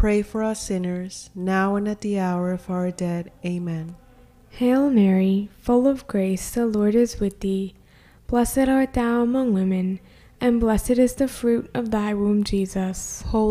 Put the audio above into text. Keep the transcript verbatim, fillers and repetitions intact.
pray for us sinners, now and at the hour of our death. Amen. Hail Mary, full of grace, the Lord is with thee. Blessed art thou among women, and blessed is the fruit of thy womb, Jesus. Holy